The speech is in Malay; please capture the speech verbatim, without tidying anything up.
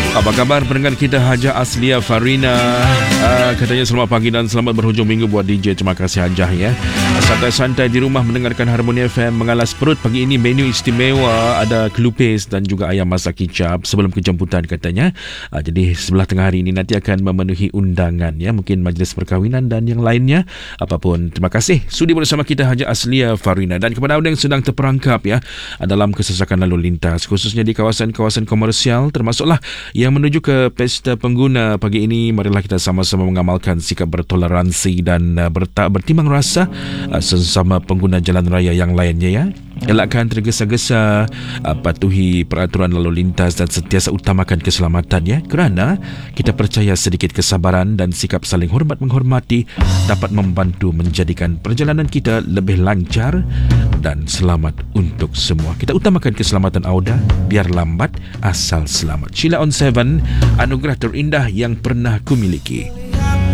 Apa khabar pendengar kita Hajah Aslia Farina? Uh, katanya selamat pagi dan selamat berhujung minggu buat D J. Terima kasih Hajah ya. Santai-santai di rumah mendengarkan Harmoni F M, mengalas perut pagi ini. Menu istimewa, ada kelupis dan juga ayam masak kicap sebelum kejemputan katanya. Uh, jadi sebelah tengah hari ini nanti akan memenuhi undangan ya, mungkin majlis perkahwinan dan yang lainnya. Apapun, terima kasih sudi bersama kita Hajah Aslia Farina. Dan kepada anda yang sedang terperangkap ya dalam kesesakan lalu lintas, khususnya di kawasan-kawasan komersial, termasuklah yang menuju ke pesta pengguna pagi ini, marilah kita sama-sama mengamalkan sikap bertoleransi dan uh, berta- bertimbang rasa uh, sesama pengguna jalan raya yang lainnya ya. Elakkan tergesa-gesa, uh, patuhi peraturan lalu lintas dan sentiasa utamakan keselamatan ya, kerana kita percaya sedikit kesabaran dan sikap saling hormat menghormati dapat membantu menjadikan perjalanan kita lebih lancar dan selamat untuk semua. Kita utamakan keselamatan Auda, biar lambat asal selamat. Sheila on tujuh, anugerah terindah yang pernah kumiliki.